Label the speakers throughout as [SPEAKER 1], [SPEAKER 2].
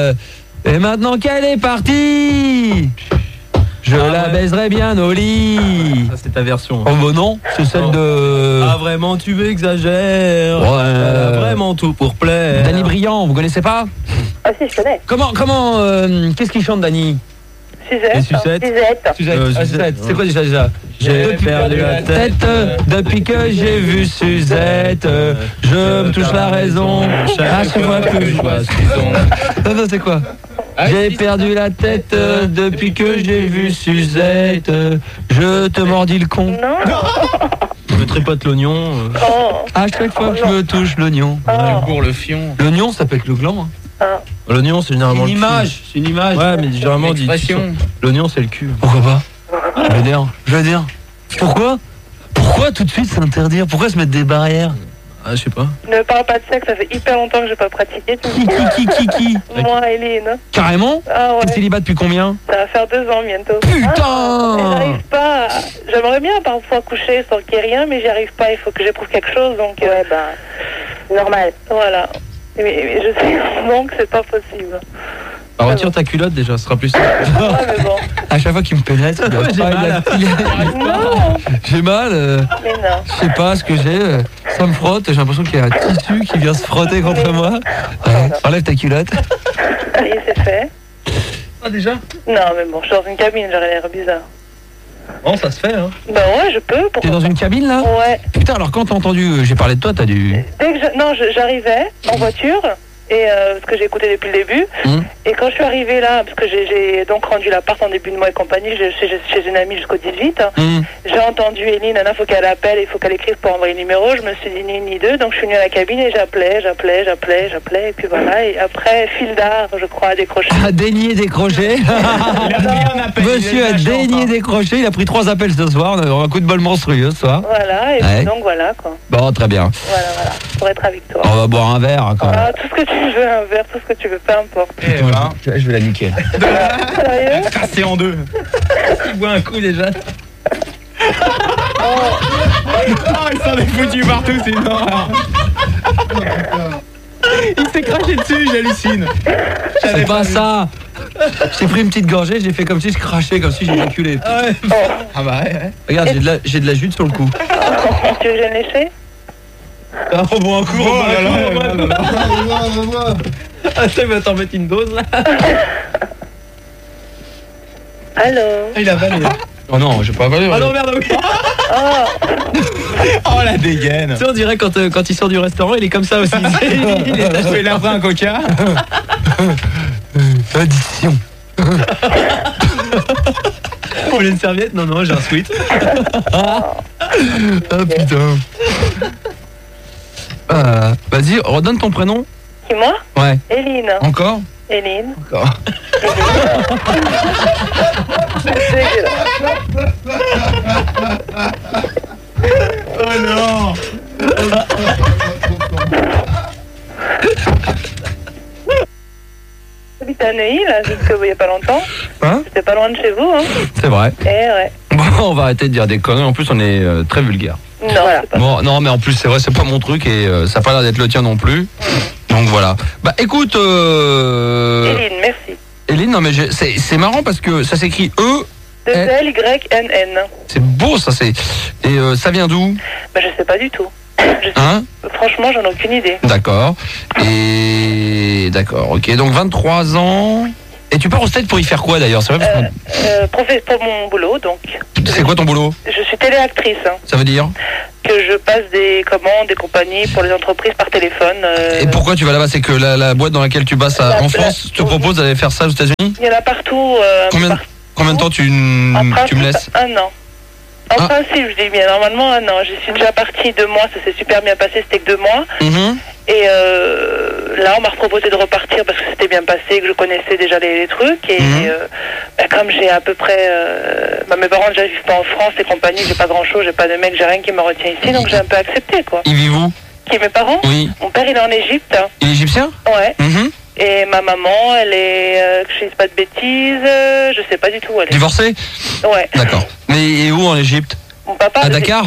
[SPEAKER 1] Et maintenant qu'elle est partie, je la baiserai bien au lit.
[SPEAKER 2] Ça c'est ta version.
[SPEAKER 1] Oh bah non, c'est celle de...
[SPEAKER 2] Ah vraiment tu exagères.
[SPEAKER 1] Ouais.
[SPEAKER 2] Vraiment tout pour plaire.
[SPEAKER 1] Danny Briand, vous connaissez pas?
[SPEAKER 3] Ah si, je connais.
[SPEAKER 1] Comment qu'est-ce qu'il chante, Danny?
[SPEAKER 2] Les sucettes.
[SPEAKER 1] Suzette. C'est quoi déjà?
[SPEAKER 2] J'ai perdu la tête
[SPEAKER 1] depuis que j'ai vu Suzette. Je me touche la raison à chaque fois que je vois Suzette. Non, c'est quoi? J'ai perdu la tête depuis que j'ai vu Suzette. Je te mordis le con.
[SPEAKER 3] Non.
[SPEAKER 2] Je me tripote l'oignon.
[SPEAKER 3] Oh.
[SPEAKER 1] À chaque fois que je me touche l'oignon.
[SPEAKER 2] Pour le fion.
[SPEAKER 1] L'oignon, ça peut être le gland.
[SPEAKER 2] L'oignon c'est généralement le cul.
[SPEAKER 1] C'est une image.
[SPEAKER 2] Ouais mais généralement on dit l'oignon c'est le cul.
[SPEAKER 1] Pourquoi pas? Je veux dire. Pourquoi tout de suite s'interdire? Pourquoi se mettre des barrières?
[SPEAKER 2] Ah je sais pas.
[SPEAKER 3] Ne parle pas de sexe, ça fait hyper longtemps que j'ai pas pratiqué.
[SPEAKER 1] Qui?
[SPEAKER 3] Moi, Hélène.
[SPEAKER 1] Carrément?
[SPEAKER 3] Ah ouais.
[SPEAKER 1] T'es célibat depuis combien?
[SPEAKER 3] Ça va faire 2 ans bientôt.
[SPEAKER 1] Putain!
[SPEAKER 3] J'arrive pas. J'aimerais bien parfois coucher sans qu'il y ait rien, mais j'y arrive pas. Il faut que j'éprouve quelque chose, donc. Ouais, normal. Voilà. Mais je sais donc c'est pas possible.
[SPEAKER 2] Bah, retire ta culotte déjà, ce sera plus simple.
[SPEAKER 3] Ouais, mais bon.
[SPEAKER 1] À chaque fois qu'il me pénètre,
[SPEAKER 2] j'ai mal.
[SPEAKER 3] Non.
[SPEAKER 1] J'ai mal.
[SPEAKER 3] Mais non.
[SPEAKER 1] Je sais pas ce que j'ai. Ça me frotte. J'ai l'impression qu'il y a un tissu qui vient se frotter contre moi. Enlève ta culotte.
[SPEAKER 3] Allez, c'est fait.
[SPEAKER 2] Ah déjà?
[SPEAKER 3] Non, mais bon, je suis dans une cabine, j'aurais l'air bizarre.
[SPEAKER 2] Bon ça se fait hein.
[SPEAKER 3] Bah ouais, je peux.
[SPEAKER 1] T'es dans une cabine là?
[SPEAKER 3] Ouais.
[SPEAKER 1] Putain, alors quand t'as entendu, j'ai parlé de toi, t'as dû...
[SPEAKER 3] Dès que j'arriais en voiture, et parce que j'ai écouté depuis le début, et quand je suis arrivée là, parce que j'ai donc rendu l'appart en début de mois et compagnie, chez une amie jusqu'au 18, j'ai entendu Eline, il faut qu'elle appelle, il faut qu'elle écrive pour envoyer le numéro, je me suis dit ni deux, donc je suis venue à la cabine et j'appelais, et puis voilà, et après, fil d'art, je crois, a décroché.
[SPEAKER 1] A daigné décrocher. Monsieur a daigné décrocher, il a pris 3 appels ce soir, on a un coup de bol monstrueux ce soir.
[SPEAKER 3] Voilà, et puis donc voilà, quoi.
[SPEAKER 1] Bon, très bien.
[SPEAKER 3] Voilà, pour être avec toi.
[SPEAKER 1] On va boire un verre quand même.
[SPEAKER 3] Ah, tout ce que tu veux, un verre, tout ce que tu veux, peu importe.
[SPEAKER 1] Je vais la niquer.
[SPEAKER 3] Sérieux?
[SPEAKER 2] Cassé en deux. Il boit un coup déjà. Il s'en est foutu partout, c'est énorme. Il s'est craché dessus, j'hallucine.
[SPEAKER 1] C'est pas ça. J'ai pris une petite gorgée, j'ai fait comme si je crachais, comme si j'éjaculais.
[SPEAKER 2] Ah bah ouais.
[SPEAKER 1] Regarde, j'ai de la jute sur le cou.
[SPEAKER 3] Tu veux que je vienne lécher?
[SPEAKER 2] Ah, bon, un coup, Ah, ça va t'en mettre une dose là.
[SPEAKER 3] Allô?
[SPEAKER 2] Il a valé.
[SPEAKER 1] Oh non, j'ai pas avalé.
[SPEAKER 2] Ah non, merde, oui. Oh la dégaine. Tu sais, on dirait quand il sort du restaurant, il est comme ça aussi. Il est achevé là après un coca.
[SPEAKER 1] Addiction.
[SPEAKER 2] Vous voulez une serviette? Non, j'ai un sweat.
[SPEAKER 1] Ah putain. Vas-y, redonne ton prénom.
[SPEAKER 3] Qui, moi?
[SPEAKER 1] Ouais.
[SPEAKER 3] Eline.
[SPEAKER 1] Encore?
[SPEAKER 3] Eline.
[SPEAKER 1] Encore.
[SPEAKER 2] Oh non.
[SPEAKER 3] J'habite à Neuilly, là, jusqu'il y a pas longtemps.
[SPEAKER 1] Hein?
[SPEAKER 3] C'était pas loin de chez vous, hein.
[SPEAKER 1] C'est vrai.
[SPEAKER 3] Eh ouais.
[SPEAKER 1] Bon, on va arrêter de dire des conneries. En plus, on est très vulgaire.
[SPEAKER 3] Non, c'est pas
[SPEAKER 1] Bon, non, mais en plus, c'est vrai, c'est pas mon truc et ça a pas l'air d'être le tien non plus. Donc voilà. Bah écoute.
[SPEAKER 3] Eline, merci.
[SPEAKER 1] Eline, non mais c'est marrant parce que ça s'écrit E.
[SPEAKER 3] L-Y-N-N.
[SPEAKER 1] C'est beau ça, c'est. Et ça vient d'où?
[SPEAKER 3] Bah je sais pas du tout. Franchement, j'en ai aucune idée.
[SPEAKER 1] D'accord. Et d'accord, ok. Donc 23 ans. Et tu pars au States pour y faire quoi d'ailleurs? C'est vrai
[SPEAKER 3] pour mon boulot, donc.
[SPEAKER 1] C'est quoi ton boulot?
[SPEAKER 3] Je suis téléactrice. Hein.
[SPEAKER 1] Ça veut dire?
[SPEAKER 3] Que je passe des commandes, des compagnies pour les entreprises par téléphone.
[SPEAKER 1] Et pourquoi tu vas là-bas? C'est que la boîte dans laquelle tu bosses en France te propose d'aller faire ça aux États-Unis?
[SPEAKER 3] Il y en a partout.
[SPEAKER 1] Combien de temps tu me laisses?
[SPEAKER 3] Un an. En principe, je dis bien, normalement un an. J'y suis déjà partie 2 mois, ça s'est super bien passé, c'était que 2 mois. Et là, on m'a proposé de repartir parce que c'était bien passé, que je connaissais déjà les trucs. Et comme j'ai à peu près... mes parents déjà vivent pas en France et compagnie, j'ai pas grand-chose, j'ai pas de mec, j'ai rien qui me retient ici, donc j'ai un peu accepté, quoi.
[SPEAKER 1] Ils vivent où?
[SPEAKER 3] Qui, mes parents?
[SPEAKER 1] Oui.
[SPEAKER 3] Mon père, il est en Égypte.
[SPEAKER 1] Il est égyptien?
[SPEAKER 3] Ouais. Et ma maman, elle est, que je dise pas de bêtises, je sais pas du tout où elle est.
[SPEAKER 1] Divorcée?
[SPEAKER 3] Ouais.
[SPEAKER 1] D'accord. Mais et où en Égypte?
[SPEAKER 3] Mon papa.
[SPEAKER 1] À Dakar?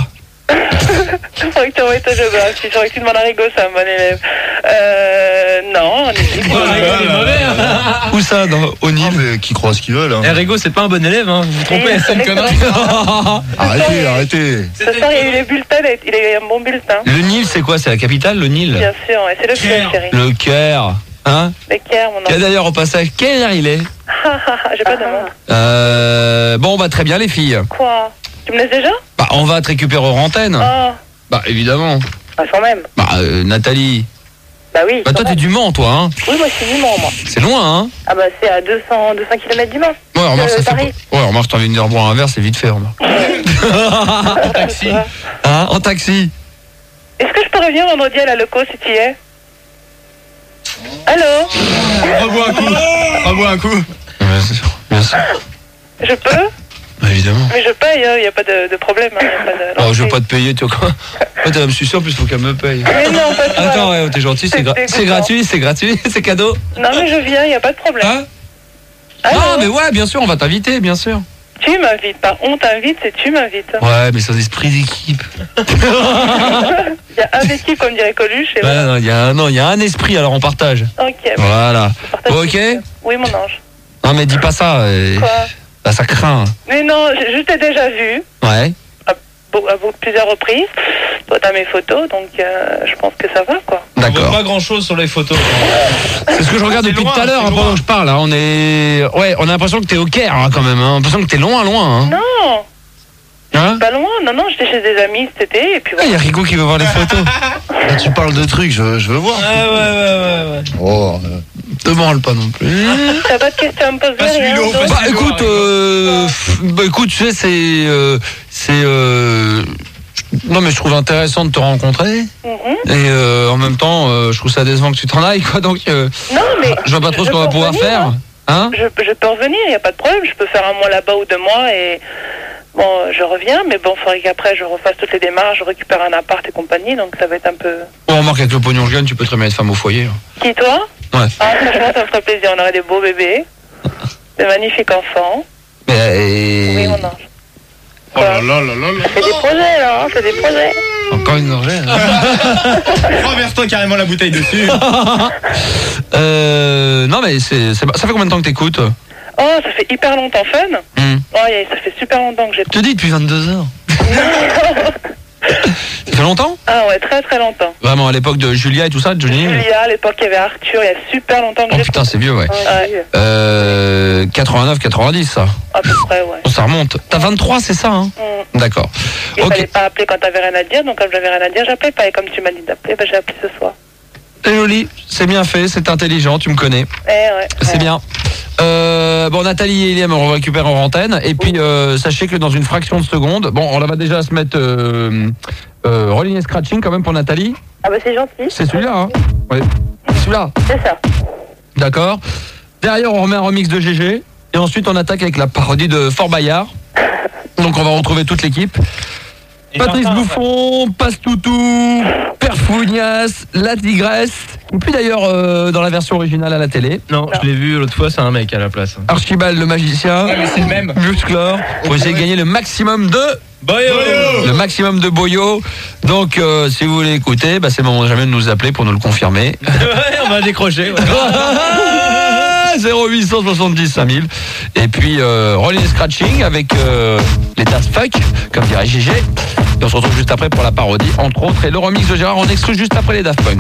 [SPEAKER 3] Faudrait que tu envoies ta géographie. J'aurais que tu demandes à Rigo, c'est un bon élève. Non, on est
[SPEAKER 1] Où ça, au Nil?
[SPEAKER 4] Mais qui croient ce qu'ils veulent. Hein.
[SPEAKER 2] Rigo, c'est pas un bon élève, hein. Vous vous trompez, c'est une connerie.
[SPEAKER 4] Arrêtez.
[SPEAKER 3] Ce soir, il y a eu les bulletins, il a eu un bon bulletin.
[SPEAKER 1] Le Nil, c'est quoi? C'est la capitale, le Nil?
[SPEAKER 3] Bien sûr, et c'est le Caire, chérie.
[SPEAKER 1] Le Caire. Hein?
[SPEAKER 3] Le Caire, mon
[SPEAKER 1] Tiens,
[SPEAKER 3] enfant.
[SPEAKER 1] d'ailleurs, au passage, quelle heure il est?
[SPEAKER 3] J'ai pas de nom.
[SPEAKER 1] Bon, bah, très bien, les filles.
[SPEAKER 3] Quoi? Tu me laisses déjà?
[SPEAKER 1] Bah, on va te récupérer aux antennes. Bah, évidemment.
[SPEAKER 3] Bah, quand même.
[SPEAKER 1] Bah, Nathalie.
[SPEAKER 3] Bah oui.
[SPEAKER 1] Bah, toi, t'es du Mans, toi, hein?
[SPEAKER 3] Oui, moi, je suis du Mans, moi.
[SPEAKER 1] C'est loin, hein?
[SPEAKER 3] Ah, bah, c'est à 200 km du Mans.
[SPEAKER 1] Ouais, remarque, ça fait
[SPEAKER 3] Paris.
[SPEAKER 1] pas... Ouais, remarque, t'as envie de venir boire un verre, c'est vite fait, remarque.
[SPEAKER 2] En taxi.
[SPEAKER 1] Hein? En taxi.
[SPEAKER 3] Est-ce que je peux revenir vendredi à la loco si tu y es? Allô?
[SPEAKER 2] Rebois un coup.
[SPEAKER 1] Ouais, c'est sûr. Bien sûr.
[SPEAKER 3] Je peux?
[SPEAKER 1] Bah, évidemment.
[SPEAKER 3] Mais je paye, il n'y a pas de problème. Hein, y a pas de...
[SPEAKER 1] Oh, je veux pas te payer, tu vois quoi? Ouais, t'as me sucer, en plus, faut qu'elle me paye.
[SPEAKER 3] Mais non, pas de
[SPEAKER 1] Attends, ouais, t'es gentil, c'est gratuit, c'est cadeau.
[SPEAKER 3] Non, mais je viens, il n'y a pas de problème.
[SPEAKER 1] Hein?
[SPEAKER 3] Allô?
[SPEAKER 1] Non, mais ouais, bien sûr, on va t'inviter, bien sûr.
[SPEAKER 3] Tu m'invites, pas on t'invite, c'est tu m'invites.
[SPEAKER 1] Ouais, mais c'est un esprit d'équipe.
[SPEAKER 3] Il y a un équipe, comme dirait Coluche. Et
[SPEAKER 1] Ouais, non, il y a un esprit, alors on partage.
[SPEAKER 3] Ok.
[SPEAKER 1] Voilà.
[SPEAKER 3] Partage
[SPEAKER 1] Ok?
[SPEAKER 3] Oui, mon ange.
[SPEAKER 1] Non, mais dis pas ça.
[SPEAKER 3] Quoi?
[SPEAKER 1] Bah, ça craint.
[SPEAKER 3] Mais non, je t'ai déjà vu
[SPEAKER 1] Ouais.
[SPEAKER 3] à plusieurs reprises. Toi, t'as mes photos, donc je pense que ça va, quoi.
[SPEAKER 2] On voit
[SPEAKER 1] D'accord.
[SPEAKER 2] pas grand chose sur les photos.
[SPEAKER 1] C'est ce que je regarde
[SPEAKER 2] C'est
[SPEAKER 1] depuis
[SPEAKER 2] loin,
[SPEAKER 1] tout à l'heure,
[SPEAKER 2] c'est
[SPEAKER 1] hein,
[SPEAKER 2] loin.
[SPEAKER 1] pendant que je parle. Hein. On a l'impression que t'es au Caire, hein, quand même. Hein. On a l'impression que t'es loin. Hein.
[SPEAKER 3] Non,
[SPEAKER 1] Hein?
[SPEAKER 3] pas loin. Non, j'étais chez des amis cet été, et puis
[SPEAKER 1] Il
[SPEAKER 3] voilà.
[SPEAKER 1] y a Rico qui veut voir les photos.
[SPEAKER 4] Là, tu parles de trucs, je veux voir.
[SPEAKER 2] Ouais.
[SPEAKER 4] Oh,
[SPEAKER 1] Te branle pas non plus.
[SPEAKER 3] T'as pas de questions à me poser,
[SPEAKER 2] Pas
[SPEAKER 3] rien
[SPEAKER 2] celui-là,
[SPEAKER 3] d'autre?
[SPEAKER 2] pas
[SPEAKER 1] Bah écoute, tu sais, non mais je trouve intéressant de te rencontrer. Et en même temps, je trouve ça décevant que tu t'en ailles, quoi. Donc,
[SPEAKER 3] Non, mais
[SPEAKER 1] je vois pas trop ce qu'on va
[SPEAKER 3] peux
[SPEAKER 1] pouvoir
[SPEAKER 3] revenir,
[SPEAKER 1] faire.
[SPEAKER 3] hein.
[SPEAKER 1] Hein?
[SPEAKER 3] Je peux revenir, il n'y a pas de problème. Je peux faire un mois là-bas ou 2 mois et bon, je reviens. Mais bon, il faudrait qu'après je refasse toutes les démarches, je récupère un appart et compagnie. Donc ça va être un peu...
[SPEAKER 1] On remarque avec le pognon que je gagne, tu peux très bien être femme au foyer. Hein.
[SPEAKER 3] Qui, toi?
[SPEAKER 1] Ouais.
[SPEAKER 3] Ah, franchement, ça me ferait plaisir. On aurait des beaux bébés, des magnifiques enfants.
[SPEAKER 1] Mais,
[SPEAKER 3] Oui, mon ange.
[SPEAKER 4] oh là là là là là.
[SPEAKER 3] C'est des projets, là, hein, c'est des projets.
[SPEAKER 1] Encore une gorgée. Hein.
[SPEAKER 2] Renverse-toi carrément la bouteille dessus.
[SPEAKER 1] Non mais ça fait combien de temps que t'écoutes?
[SPEAKER 3] Oh, ça fait hyper longtemps, fun. Oh, ça fait super longtemps que j'ai...
[SPEAKER 1] Je te dis depuis 22 heures. Ça fait longtemps?
[SPEAKER 3] Ah ouais, très très longtemps.
[SPEAKER 1] Vraiment à l'époque de Julia et tout ça, Johnny.
[SPEAKER 3] Julia, à l'époque, il y avait Arthur, il y a super longtemps que
[SPEAKER 1] Oh
[SPEAKER 3] j'ai...
[SPEAKER 1] putain, c'est vieux, ouais.
[SPEAKER 3] Ouais,
[SPEAKER 1] 89, 90, ça.
[SPEAKER 3] à peu près, ouais.
[SPEAKER 1] Oh, ça remonte. T'as 23, c'est ça, hein? D'accord.
[SPEAKER 3] Il
[SPEAKER 1] Ok.
[SPEAKER 3] fallait pas appeler quand t'avais rien à dire, donc comme j'avais rien à dire, j'appelais pas. Et comme tu m'as dit d'appeler, j'ai appelé ce soir.
[SPEAKER 1] C'est joli, c'est bien fait, c'est intelligent, tu me connais.
[SPEAKER 3] Ouais.
[SPEAKER 1] C'est bien. Bon, Nathalie et Eliam, on récupère en antenne. Et puis, sachez que dans une fraction de seconde, bon, on va déjà se mettre rolling et scratching quand même pour Nathalie.
[SPEAKER 3] Ah bah c'est gentil.
[SPEAKER 1] C'est celui-là, hein? Ouais. C'est celui-là.
[SPEAKER 3] C'est ça.
[SPEAKER 1] D'accord. Derrière, on remet un remix de GG. Et ensuite, on attaque avec la parodie de Fort Bayard. Donc, on va retrouver toute l'équipe. Patrice Bouffon, Passe-Toutou, Perfougnas, La Tigresse. Et puis d'ailleurs, dans la version originale à la télé.
[SPEAKER 2] Non, je l'ai vu l'autre fois, c'est un mec à la place.
[SPEAKER 1] Archibald le magicien.
[SPEAKER 2] Ouais, mais c'est le même.
[SPEAKER 1] Musclor. Pour essayer de gagner le maximum de...
[SPEAKER 2] Boyo.
[SPEAKER 1] Le maximum de boyo. Donc, si vous voulez écouter, c'est le moment jamais de nous appeler pour nous le confirmer.
[SPEAKER 2] Ouais, on va décrocher. Ouais.
[SPEAKER 1] 0870 5000. Et puis, rolling scratching avec les Daft Fuck, comme dirait GG. Et on se retrouve juste après pour la parodie, entre autres, et le remix de Gérard en exclu juste après les Daft Punk.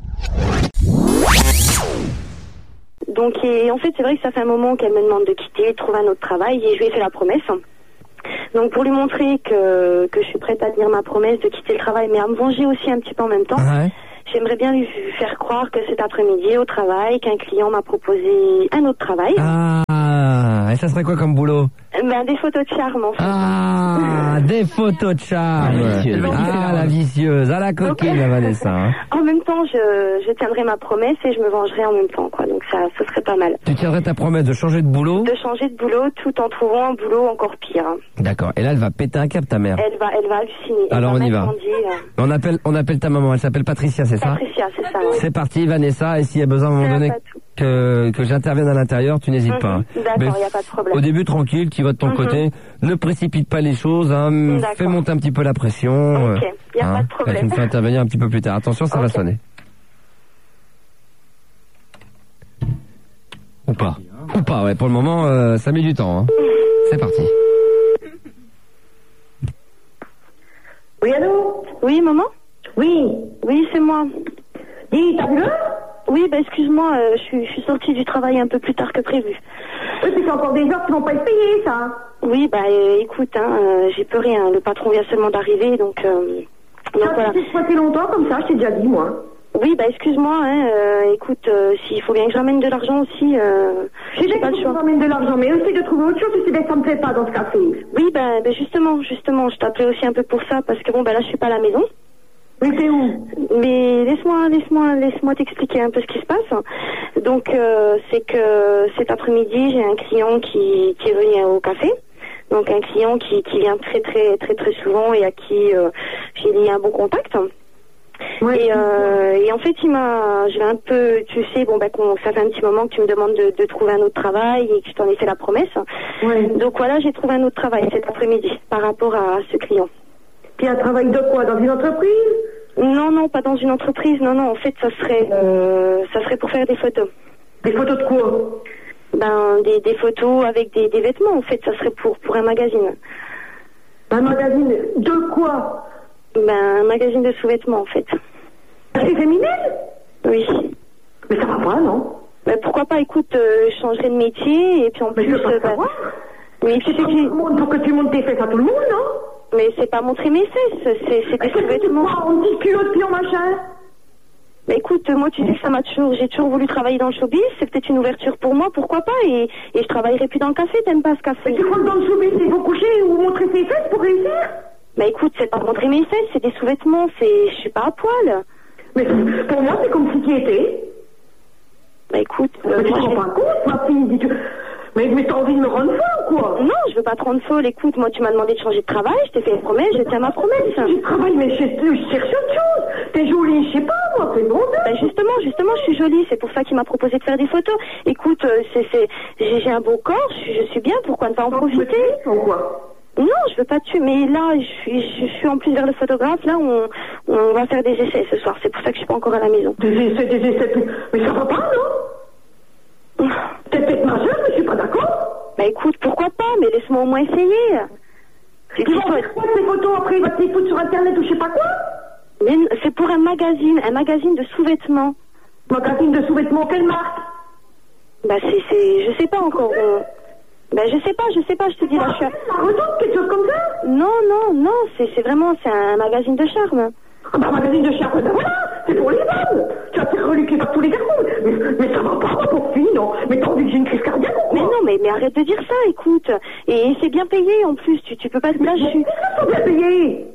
[SPEAKER 5] Donc, et en fait, c'est vrai que ça fait un moment qu'elle me demande de quitter, de trouver un autre travail, et je lui ai fait la promesse. Donc, pour lui montrer que je suis prête à tenir ma promesse de quitter le travail, mais à me venger aussi un petit peu en même temps, j'aimerais bien lui faire croire que cet après-midi, au travail, qu'un client m'a proposé un autre travail.
[SPEAKER 6] Ah, et ça serait quoi comme boulot?
[SPEAKER 5] Des photos de charme, en fait.
[SPEAKER 6] Ah, des photos de charme. La vicieuse, la coquine, la Vanessa. Hein.
[SPEAKER 5] En même temps, je tiendrai ma promesse et je me vengerai en même temps, quoi. Donc ça, ce serait pas mal.
[SPEAKER 6] Tu tiendrais ta promesse de changer de boulot?
[SPEAKER 5] De changer de boulot tout en trouvant un boulot encore pire. Hein.
[SPEAKER 6] D'accord. Et là, elle va péter un câble, ta mère.
[SPEAKER 5] Elle va halluciner.
[SPEAKER 6] Alors, on y va. On appelle ta maman. Elle s'appelle Patricia, c'est ça?
[SPEAKER 5] Patricia, c'est ça. Ouais.
[SPEAKER 6] C'est parti, Vanessa. Et s'il y a besoin à un moment donné, que j'intervienne à l'intérieur, tu n'hésites pas.
[SPEAKER 5] D'accord, il n'y a pas de problème.
[SPEAKER 6] Au début, tranquille, tu vas de ton côté. Ne précipite pas les choses, hein. Fais monter un petit peu la pression.
[SPEAKER 5] Ok, il n'y a pas de problème.
[SPEAKER 6] Tu me fais intervenir un petit peu plus tard. Attention, ça va sonner. Ou pas. Ou pas, ouais. Pour le moment, ça met du temps. Hein. C'est parti.
[SPEAKER 5] Oui, allô? Oui, maman? Oui. Oui, c'est moi. Dis, t'as vu l'heure? Oui, bah excuse-moi, je suis sortie du travail un peu plus tard que prévu. Oui, puis c'est encore des heures qui vont pas être payées, ça. Oui, bah écoute, hein, j'y peux rien. Le patron vient seulement d'arriver, donc voilà. Ça s'est passé longtemps comme ça, je t'ai déjà dit, moi. Oui, bah excuse-moi, hein, écoute, s'il faut bien que je ramène de l'argent aussi, j'ai pas le choix. Je ramène de l'argent, mais aussi de trouver autre chose, si bien que ça me plaît pas dans ce café. Oui, bah justement, je t'appelais aussi un peu pour ça, parce que bon, bah là, je suis pas à la maison. Mais t'es où? Mais laisse-moi t'expliquer un peu ce qui se passe. Donc, c'est que cet après-midi, j'ai un client qui est venu au café. Donc, un client qui vient très souvent et à qui j'ai lié un bon contact. Ouais. Et en fait, je vais un peu, tu sais, bon, bah, ça fait un petit moment que tu me demandes de trouver un autre travail et que je t'en ai fait la promesse. Ouais. Donc voilà, j'ai trouvé un autre travail cet après-midi par rapport à ce client. Puis un travail de quoi? Dans une entreprise? Non, pas dans une entreprise. Non, en fait, ça serait pour faire des photos. Des photos de quoi? Ben, des photos avec des vêtements. En fait, ça serait pour un magazine. Un magazine de quoi? Ben, un magazine de sous-vêtements, en fait. C'est féminin? Oui. Mais ça va pas, non? Ben, pourquoi pas? Écoute, je changerai de métier et puis en plus... Mais je veux pas savoir. Oui, puis pour que tu montes tes fesses à tout le monde, non? Mais c'est pas montrer mes fesses, c'est des sous-vêtements. On dit culotte puis en machin. Mais écoute, moi tu sais que j'ai toujours voulu travailler dans le showbiz, c'est peut-être une ouverture pour moi, pourquoi pas, et je travaillerai plus dans le café, t'aimes pas ce café? Mais tu crois que dans le showbiz il faut coucher ou montrer ses fesses pour réussir? Mais écoute, c'est pas montrer mes fesses, c'est des sous-vêtements, je suis pas à poil. Mais pour moi c'est comme si tu étais. Bah écoute, mais tu te rends pas compte, ma fille, mais t'as envie de me rendre folle, quoi? Non, je veux pas te rendre folle. Écoute, moi, tu m'as demandé de changer de travail, je t'ai fait une promesse, je tiens ma promesse. Je travaille, mais je cherche autre chose. T'es jolie, je sais pas, moi, c'est bon. Ben justement, je suis jolie, c'est pour ça qu'il m'a proposé de faire des photos. Écoute, j'ai un beau corps, je suis bien, pourquoi ne pas en profiter? Quoi? Non, je veux pas te tuer, mais là, je suis en plus vers le photographe, là, on va faire des essais ce soir, c'est pour ça que je suis pas encore à la maison. Des essais, mais ça va pas, non? T'es peut-être majeure, mais je suis pas d'accord. Bah écoute, pourquoi pas, mais laisse-moi au moins essayer. Tu vas faire quoi ces photos après? Il va te les foutre sur internet ou je sais pas quoi? Mais c'est pour un magazine de sous-vêtements. Magazine de sous-vêtements, quelle marque? Bah je sais pas encore. Bah je sais pas, je te dis là, je suis... quelque chose comme ça? Non, c'est un magazine de charme. Ah bah, magazine de charme, voilà, c'est pour les femmes. Tu vas te faire reluquer par tous les garçons. Mais ça va pas, pour fille, non. Mais t'as envie que j'ai une crise cardiaque ou quoi? Mais non, mais arrête de dire ça, écoute. Et c'est bien payé en plus, tu peux pas te lâcher. C'est bien payé.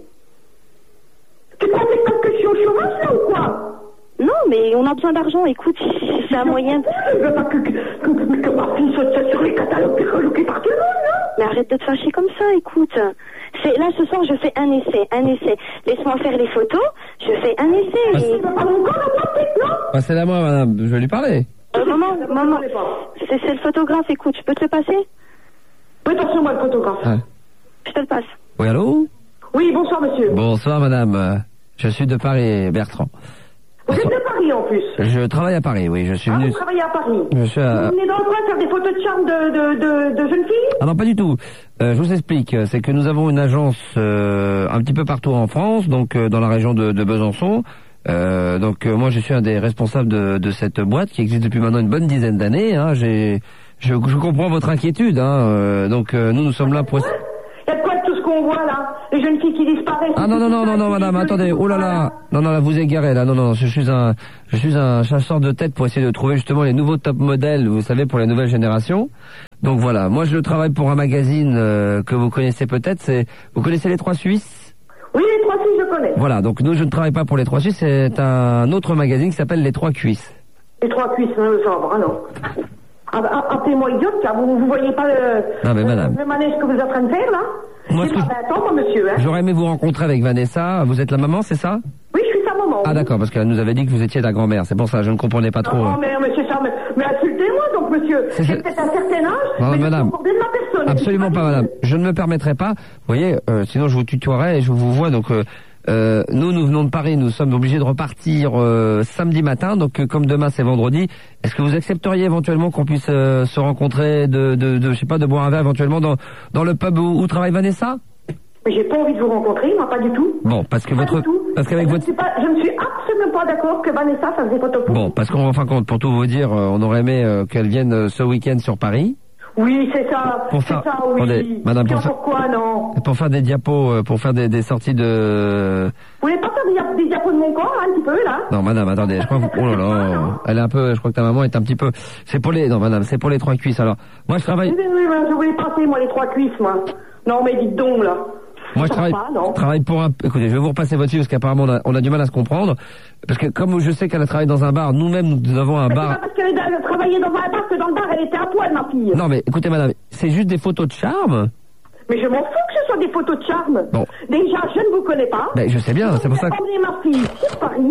[SPEAKER 5] Tu crois que c'est parce que je suis au chômage là ou quoi? Non, mais on a besoin d'argent, écoute, c'est un moyen... Je veux pas que ma fille soit sur les catalogues et reluquée par tout le monde, non? Mais arrête de te fâcher comme ça, écoute. Là, ce soir, je fais un essai. Laisse-moi faire les photos, je fais un essai. Et...
[SPEAKER 6] Passez-la moi, madame, je vais lui parler.
[SPEAKER 5] Maman, c'est le photographe, écoute, je peux te le passer? Oui, attention-moi le photographe. Ah. Je te le passe.
[SPEAKER 6] Oui, allô? Oui,
[SPEAKER 5] bonsoir, monsieur.
[SPEAKER 6] Bonsoir, madame. Je suis de Paris, Bertrand.
[SPEAKER 5] Vous êtes de Paris, en plus?
[SPEAKER 6] Je travaille à Paris, oui, je suis venu...
[SPEAKER 5] vous travaillez à Paris?
[SPEAKER 6] Vous
[SPEAKER 5] venez dans le coin faire des photos de charme de jeunes filles?
[SPEAKER 6] Ah non, pas du tout. Je vous explique, c'est que nous avons une agence un petit peu partout en France, donc dans la région de Besançon. Moi, je suis un des responsables de cette boîte qui existe depuis maintenant une bonne dizaine d'années. Hein. Je comprends votre inquiétude. Hein. Nous sommes là pour...
[SPEAKER 5] Il y a de quoi de tout ce qu'on voit là? Les jeunes filles qui disparaissent.
[SPEAKER 6] Ah non, madame, attendez. Oh là là. Non, là, vous égarez là. Non, je suis un chasseur de tête pour essayer de trouver justement les nouveaux top modèles, vous savez, pour les nouvelles générations. Donc voilà, moi je travaille pour un magazine que vous connaissez peut-être. Vous connaissez les Trois Suisses?
[SPEAKER 5] Oui, les Trois Suisses, je connais.
[SPEAKER 6] Voilà, donc nous je ne travaille pas pour les Trois Suisses, c'est un autre magazine qui s'appelle les Trois Cuisses.
[SPEAKER 5] Les Trois Cuisses, ça va, non. Appelez-moi idiote, car vous voyez pas le manège que vous êtes en train de faire, là? Moi, monsieur, hein.
[SPEAKER 6] J'aurais aimé vous rencontrer avec Vanessa. Vous êtes la maman, c'est ça?
[SPEAKER 5] Oui, je suis sa maman. non.
[SPEAKER 6] Ah d'accord, parce qu'elle nous avait dit que vous étiez la grand-mère, c'est pour ça, je ne comprenais pas trop.
[SPEAKER 5] Non, mais c'est ça, mais insultez-moi donc, monsieur. J'ai peut-être un certain âge,
[SPEAKER 6] non,
[SPEAKER 5] mais
[SPEAKER 6] madame.
[SPEAKER 5] je suis de ma personne.
[SPEAKER 6] Absolument pas, madame. Je ne me permettrai pas. Vous voyez, sinon je vous tutoierai et je vous vois. Donc, nous venons de Paris. Nous sommes obligés de repartir samedi matin. Donc, comme demain c'est vendredi, est-ce que vous accepteriez éventuellement qu'on puisse se rencontrer, je sais pas, de boire un verre éventuellement dans le pub où travaille Vanessa?
[SPEAKER 5] Mais j'ai pas envie de vous rencontrer, moi, pas du tout.
[SPEAKER 6] Bon, parce qu'avec votre.
[SPEAKER 5] Je ne suis absolument pas d'accord que Vanessa fasse des photos.
[SPEAKER 6] Bon, parce qu'en fin de compte, pour tout vous dire, on aurait aimé qu'elle vienne ce week-end sur Paris.
[SPEAKER 5] Oui, c'est ça.
[SPEAKER 6] Pour
[SPEAKER 5] c'est
[SPEAKER 6] faire,
[SPEAKER 5] ça, oui.
[SPEAKER 6] Attendez, madame,
[SPEAKER 5] Pourquoi non?
[SPEAKER 6] Pour faire des diapos, pour faire des sorties de.
[SPEAKER 5] Vous voulez pas faire des diapos de mon corps, un petit peu, là?
[SPEAKER 6] Non, madame, attendez, je crois que oh là là, elle est un peu, je crois que ta maman est un petit peu, non, madame, c'est pour les 3 cuisses, alors. Moi, je travaille.
[SPEAKER 5] Oui, je voulais passer, moi, les 3 cuisses, moi. Non, mais dites donc, là.
[SPEAKER 6] Moi, je travaille pour un... Écoutez, je vais vous repasser votre fille parce qu'apparemment, on a du mal à se comprendre. Parce que comme je sais qu'elle a travaillé dans un bar, nous-mêmes, nous avons un bar...
[SPEAKER 5] C'est pas parce qu'elle a travaillé dans un bar que dans le bar, elle était à poil, ma fille.
[SPEAKER 6] Non, mais écoutez, madame, c'est juste des photos de charme.
[SPEAKER 5] Mais je m'en fous que ce soit des photos de charme.
[SPEAKER 6] Bon.
[SPEAKER 5] Déjà, je ne vous connais pas.
[SPEAKER 6] Ben, je sais bien, c'est pour ça que...
[SPEAKER 5] Emmener ma fille sur Paris.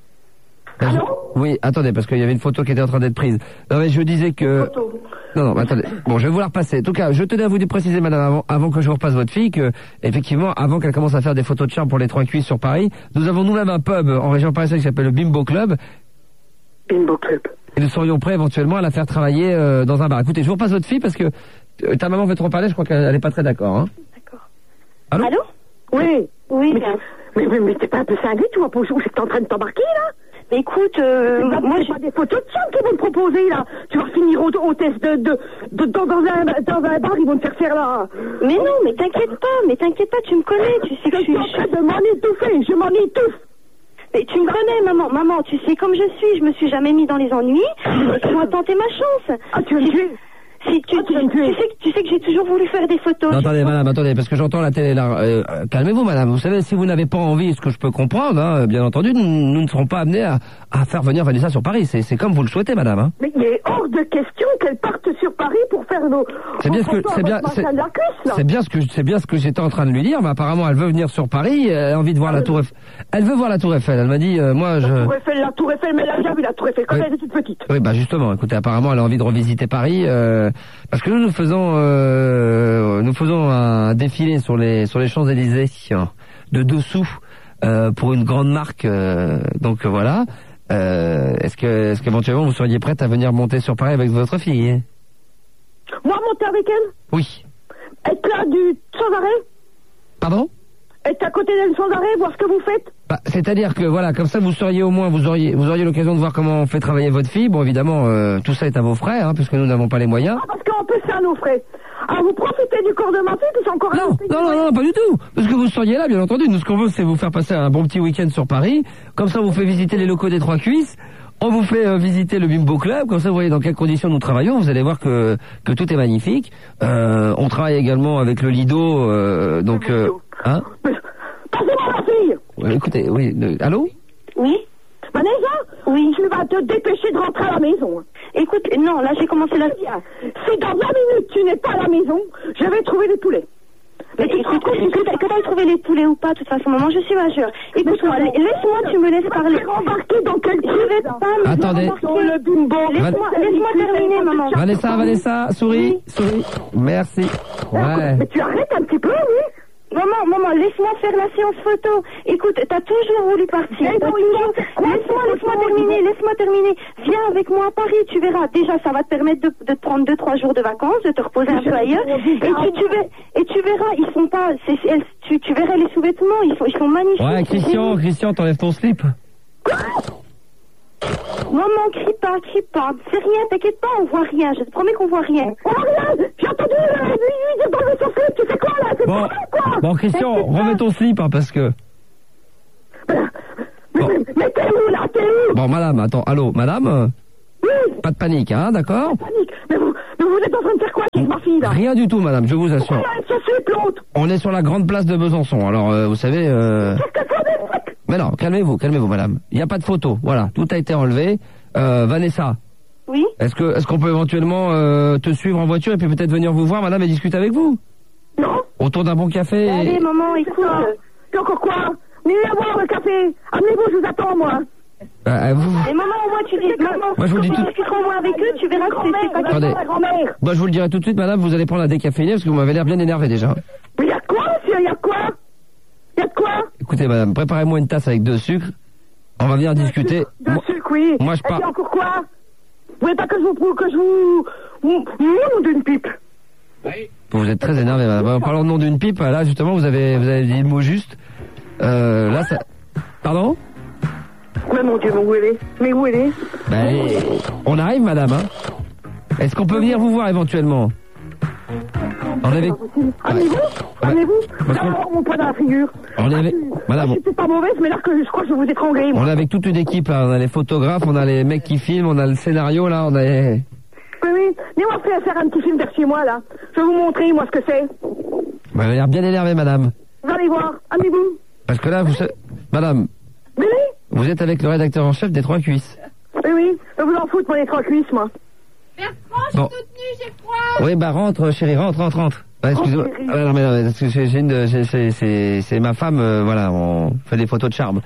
[SPEAKER 5] Allô?
[SPEAKER 6] Oui, attendez, parce qu'il y avait une photo qui était en train d'être prise. Non, mais je disais que... Non, attendez. Bon, je vais vous la repasser. En tout cas, je tenais à vous préciser, madame, avant que je vous repasse votre fille, que, effectivement, avant qu'elle commence à faire des photos de charme pour les 3 cuisses sur Paris, nous avons nous-mêmes un pub en région parisienne qui s'appelle le Bimbo Club.
[SPEAKER 5] Bimbo Club.
[SPEAKER 6] Et nous serions prêts éventuellement à la faire travailler dans un bar. Écoutez, je vous repasse votre fille parce que ta maman veut trop parler, je crois qu'elle n'est pas très d'accord. Hein.
[SPEAKER 5] D'accord.
[SPEAKER 6] Allô?
[SPEAKER 5] Oui. Mais t'es pas un peu cinglé, tu vois, où c'est que t'es en train de t'embarquer, là? Écoute, moi j'ai pas des photos de charme qu'ils vont te proposer là. Tu vas finir au test dans un bar, ils vont te faire là. Mais non, mais t'inquiète pas, tu me connais, tu sais que je suis en train de m'en étouffer, je m'en étouffe. Mais tu me connais, maman, tu sais comme je suis, je me suis jamais mis dans les ennuis. Je dois tenter ma chance. Ah, tu veux me tuer? Tu sais que j'ai toujours voulu faire des photos.
[SPEAKER 6] Non, attendez, madame, attendez, parce que j'entends la télé là. Calmez-vous, madame. Vous savez, si vous n'avez pas envie, ce que je peux comprendre, hein, bien entendu, nous ne serons pas amenés à faire venir Vanessa sur Paris. C'est comme vous le souhaitez, madame. Hein.
[SPEAKER 5] Mais il est hors de question qu'elle parte sur Paris pour faire nos.
[SPEAKER 6] C'est bien ce que j'étais en train de lui dire, mais apparemment elle veut venir sur Paris. Elle a envie de voir la Tour Eiffel. Elle veut voir la Tour Eiffel. Elle m'a dit, moi je.
[SPEAKER 5] La Tour Eiffel, mais elle a déjà vu la Tour Eiffel quand elle était toute petite.
[SPEAKER 6] Oui, bah justement. Écoutez, apparemment elle a envie de revisiter Paris. Parce que nous faisons un défilé sur les Champs-Élysées de dessous pour une grande marque. Donc voilà. Est-ce qu'éventuellement vous seriez prête à venir monter sur Paris avec votre fille?
[SPEAKER 5] Moi monter avec elle?
[SPEAKER 6] Oui.
[SPEAKER 5] Être là sans arrêt?
[SPEAKER 6] Pardon?
[SPEAKER 5] Être à côté d'elle sans arrêt, voir ce que vous faites?
[SPEAKER 6] Bah, c'est-à-dire que voilà, comme ça vous seriez au moins, vous auriez l'occasion de voir comment on fait travailler votre fille. Bon, évidemment, tout ça est à vos frais, hein, puisque nous n'avons pas les moyens.
[SPEAKER 5] Ah, parce qu'en plus c'est à nos frais. Ah, vous profitez du corps de ma fille, puis c'est encore
[SPEAKER 6] Non, pas du tout. Parce que vous seriez là, bien entendu. Nous, ce qu'on veut, c'est vous faire passer un bon petit week-end sur Paris. Comme ça, on vous fait visiter les locaux des 3 cuisses. On vous fait visiter le Bimbo Club. Comme ça, vous voyez dans quelles conditions nous travaillons. Vous allez voir que tout est magnifique. On travaille également avec le Lido. Donc, hein?
[SPEAKER 5] Passez-moi ma fille!
[SPEAKER 6] Ouais, écoutez, oui. Allô?
[SPEAKER 5] Oui? Vanessa? Oui. Tu vas te dépêcher de rentrer à la maison. Écoute, non, là j'ai commencé la... Si dans 20 minutes tu n'es pas à la maison, je vais trouver les poulets. Mais écoute, que t'ailles trouver les poulets ou pas, de toute façon, maman, je suis majeure. Écoute-moi, laisse-moi, tu me laisses parler. Embarqué dans quel truc?
[SPEAKER 6] Attendez.
[SPEAKER 5] Laisse-moi terminer, maman.
[SPEAKER 6] Vanessa, souris. Merci. Ouais.
[SPEAKER 5] Mais tu arrêtes un petit peu, oui? Maman, laisse-moi faire la séance photo. Écoute, t'as toujours voulu partir. Laisse-moi terminer. Viens avec moi à Paris, tu verras. Déjà, ça va te permettre de te prendre 2-3 jours de vacances, de te reposer un peu ailleurs. Et tu verras, ils sont pas, tu verras les sous-vêtements, ils sont magnifiques.
[SPEAKER 6] Ouais, Christian, t'enlèves ton slip.
[SPEAKER 5] Maman, crie pas. C'est rien, t'inquiète pas, on voit rien. Je te promets qu'on voit rien. On voit rien. J'ai entendu lui de dans son slip. Tu sais quoi là? C'est pas vrai, quoi.
[SPEAKER 6] Bon, Christian, remets ton slip, hein, parce que.
[SPEAKER 5] Mais t'es où là?
[SPEAKER 6] Bon, madame, attends, allô, madame?
[SPEAKER 5] Oui.
[SPEAKER 6] Pas de panique, hein, d'accord?
[SPEAKER 5] Pas de panique. Mais vous êtes en train de faire quoi avec ma fille là?
[SPEAKER 6] Rien du tout, madame, je vous assure.
[SPEAKER 5] Pourquoi elle se slip l'autre?
[SPEAKER 6] On est sur la grande place de Besançon, alors vous savez...
[SPEAKER 5] Qu'est-ce que c'est des trucs?
[SPEAKER 6] Mais non, calmez-vous, madame. Il n'y a pas de photo, voilà, tout a été enlevé. Vanessa.
[SPEAKER 5] Oui.
[SPEAKER 6] Est-ce qu'on peut éventuellement te suivre en voiture et puis peut-être venir vous voir, madame, et discuter avec vous?
[SPEAKER 5] Non.
[SPEAKER 6] Autour d'un bon café.
[SPEAKER 5] Allez, maman, écoute.
[SPEAKER 6] Encore
[SPEAKER 5] quoi? venez à boire le café. Amenez-vous, je vous attends, moi.
[SPEAKER 6] Vous...
[SPEAKER 5] Et maman, moi, tu dis, maman,
[SPEAKER 6] moi, je vous le dis tout...
[SPEAKER 5] discuterons moins avec eux, tu verras que c'est pas
[SPEAKER 6] Attendez.
[SPEAKER 5] la grand-mère.
[SPEAKER 6] Moi, je vous le dirai tout de suite, madame, vous allez prendre la décaféinée parce que vous m'avez l'air bien énervé déjà.
[SPEAKER 5] Mais y'a quoi, monsieur, y'a quoi? Y'a de quoi?
[SPEAKER 6] Écoutez, madame, préparez-moi une tasse avec 2 sucres. On va venir discuter.
[SPEAKER 5] De sucre, oui.
[SPEAKER 6] Moi, je pars.
[SPEAKER 5] Et encore quoi? Vous voulez pas que je vous prouve que je vous... nom d'une pipe?
[SPEAKER 6] Vous êtes très énervé, madame. En parlant de nom d'une pipe, là, justement, vous avez dit le mot juste. Là, ça... Pardon?
[SPEAKER 5] Mais mon Dieu, mais où elle est? Mais où elle est?
[SPEAKER 6] Ben, on arrive, madame, hein. Est-ce qu'on peut venir vous voir éventuellement? On est avec...
[SPEAKER 5] Amenez-vous, amenez-vous. D'abord, mon poids dans la figure.
[SPEAKER 6] On est avec... Madame...
[SPEAKER 5] Je suis pas mauvaise, mais là, je crois que je vais vous étrangler, moi.
[SPEAKER 6] On est avec toute une équipe, là. On a les photographes, on a les mecs qui filment, on a le scénario, là, on a...
[SPEAKER 5] Oui, oui. Mais on va faire un petit film vers chez moi, là. Je vais vous montrer, moi, ce que c'est.
[SPEAKER 6] Vous avez l'air bien énervé, madame.
[SPEAKER 5] Vous allez voir. Amenez-vous.
[SPEAKER 6] Parce que là, vous... Madame...
[SPEAKER 5] Oui, oui.
[SPEAKER 6] Vous êtes avec le rédacteur en chef des 3 cuisses.
[SPEAKER 5] Oui, oui. Je vais vous en foutre, moi, les 3 cuisses, moi.
[SPEAKER 7] Bertrand, je suis toute nue, j'ai froid.
[SPEAKER 6] Oui, bah rentre, chérie, rentre. Ouais, excusez-moi. Non, mais parce que j'ai une, c'est ma femme, voilà, on fait des photos de charme.